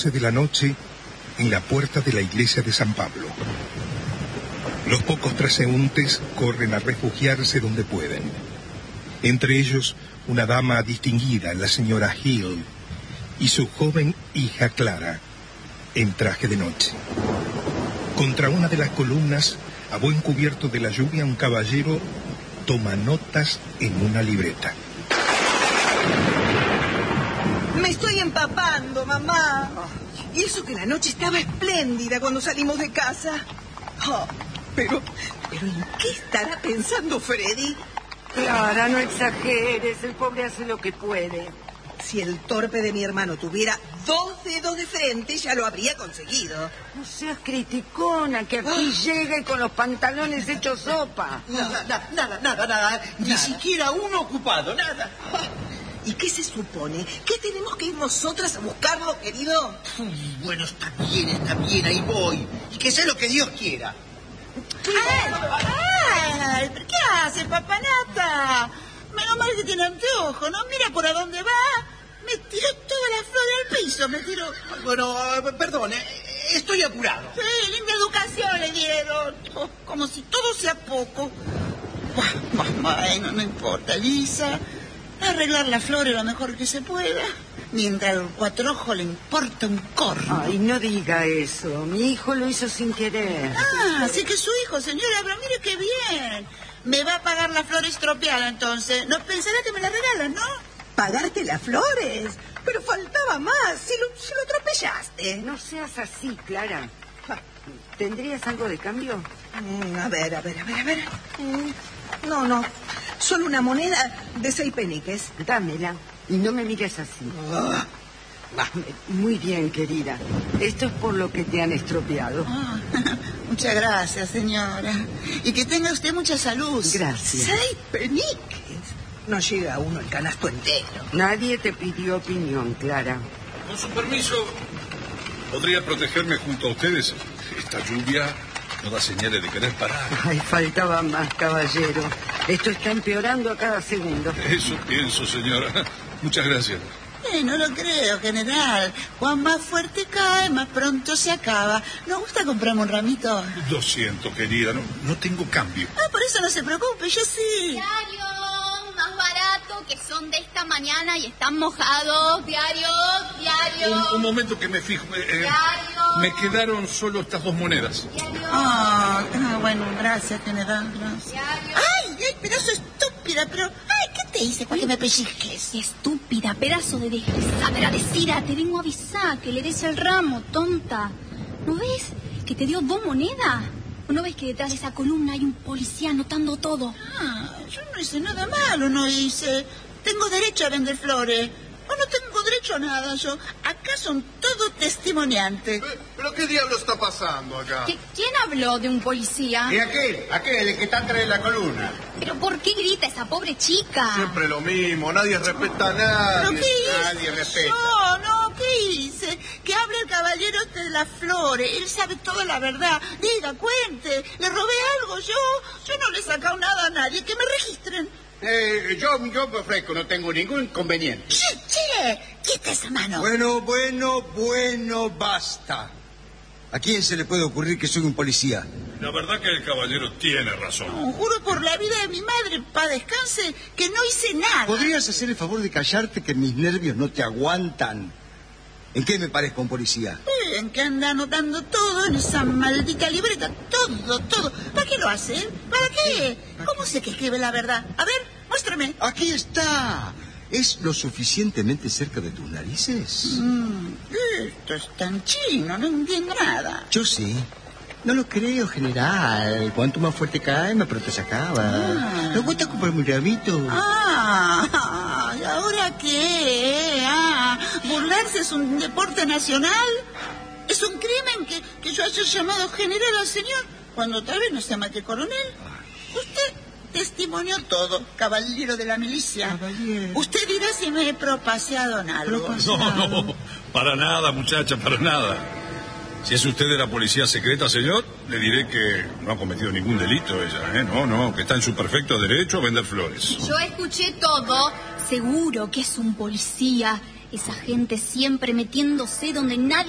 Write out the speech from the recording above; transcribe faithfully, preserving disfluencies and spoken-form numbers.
doce de la noche, en la puerta de la iglesia de San Pablo. Los pocos transeúntes corren a refugiarse donde pueden. Entre ellos, una dama distinguida, la señora Hill, y su joven hija Clara, en traje de noche. Contra una de las columnas, a buen cubierto de la lluvia, un caballero toma notas en una libreta. Me estoy empapando, mamá. Y eso que la noche estaba espléndida cuando salimos de casa. Oh, pero, pero ¿en qué estará pensando Freddy? Clara, no exageres, el pobre hace lo que puede. Si el torpe de mi hermano tuviera dos dedos de frente, ya lo habría conseguido. No seas criticona, que aquí oh. llega y con los pantalones hechos sopa. Nada, nada, nada, nada, nada. Ni nada. siquiera uno ocupado, nada. Oh. ¿Y qué se supone? ¿Que tenemos que ir nosotras a buscarlo, querido? Uy, bueno, está bien, está bien, ahí voy. Y que sea lo que Dios quiera. ¡Ay! ay ¿Qué hace, papanata? Menos mal que tiene anteojo, ¿no? Mira por a dónde va. Me tiró toda la flor al piso, me tiró. Bueno, perdón, estoy apurado. Sí, linda educación le dieron. Oh, como si todo sea poco. Bueno, no importa, Lisa. Arreglar la flor es lo mejor que se pueda. Mientras al cuatrojo le importa un corno. Ay, no diga eso. Mi hijo lo hizo sin querer. Ah, sí que es su hijo, señora, pero mire qué bien. Me va a pagar la flor estropeada, entonces. No pensará que me la regalan, ¿no? ¿Pagarte las flores? Pero faltaba más, si lo, si lo atropellaste. No seas así, Clara. ¿Tendrías algo de cambio? Mm, a ver, a ver, a ver, a ver. Mm, no, no. Solo una moneda de seis peniques. Dámela. Y no me mires así. Oh. Muy bien, querida. Esto es por lo que te han estropeado. Oh. Muchas gracias, señora. Y que tenga usted mucha salud. Gracias. Seis peniques. No llega a uno el canasto entero. Nadie te pidió opinión, Clara. Con su permiso, ¿podría protegerme junto a ustedes? Esta lluvia no da señales de querer parar. Ay, faltaba más, caballero. Esto está empeorando a cada segundo. Eso pienso, señora. Muchas gracias. Eh, no lo creo, general. Cuan más fuerte cae, más pronto se acaba. ¿Nos gusta comprarme un ramito? Lo siento, querida. No, no tengo cambio. Ah, por eso no se preocupe, yo sí. Diario, más barato, que son de esta mañana y están mojados. Diario, diario. Un, un momento que me fijo. Eh, diario. Me quedaron solo estas dos monedas. Diario. Ah, ah, bueno, gracias, general. Gracias. Diario. Ay, ay, pedazo estúpida, pero... Ay, ¿qué te hice para que me pellizques? Estúpida, pedazo de desagradecida. Te vengo a avisar que le des el ramo, tonta. ¿No ves que te dio dos monedas? ¿O no ves que detrás de esa columna hay un policía anotando todo? Ah, yo no hice nada malo, no hice. Tengo derecho a vender flores. O no tengo derecho a nada, yo. Acá son todos testimoniantes. ¿Pero qué diablo está pasando acá? ¿Qui- ¿Quién habló de un policía? Y aquel, aquel, el que está atrás de la columna. ¿Pero por qué grita esa pobre chica? Siempre lo mismo, nadie respeta a nadie. ¿Pero qué hice? Nadie respeta. No, no, ¿qué hice? Que hable el caballero este de las flores. Él sabe toda la verdad. Diga, cuente. ¿Le robé algo yo? Yo no le he sacado nada a nadie. Que me registren. Eh, yo, yo me ofrezco, no tengo ningún inconveniente. ¡Che, che! ¡Quita esa mano! Bueno, bueno, bueno, basta. ¿A quién se le puede ocurrir que soy un policía? La verdad que el caballero tiene razón. No, juro por la vida de mi madre, pa' descanse, que no hice nada. ¿Podrías hacer el favor de callarte, que mis nervios no te aguantan? ¿En qué me parezco a un policía? ¿En qué anda anotando todo en esa maldita libreta? Todo, todo. ¿Para qué lo hace? ¿Para qué? ¿Cómo sé que escribe la verdad? A ver, muéstrame. Aquí está. ¿Es lo suficientemente cerca de tus narices? Mm, esto es tan chino, no entiendo nada. Yo sí. No lo creo, general. Cuanto más fuerte cae, más pronto se acaba. Ah. ¿No gusta comprarme un rabito? Ah, ¿y ahora qué? Ah, ¿burlarse es un deporte nacional? ¿Es un crimen que, que yo haya llamado general al señor cuando tal vez no sea más que coronel? Usted testimonió todo, caballero de la milicia. Caballero. Usted dirá si me he propaseado en algo. No, no, para nada, muchacha, para nada. Si es usted de la policía secreta, señor, le diré que no ha cometido ningún delito ella, ¿eh? No, no, que está en su perfecto derecho a vender flores. Yo escuché todo. Seguro que es un policía. Esa gente siempre metiéndose donde nadie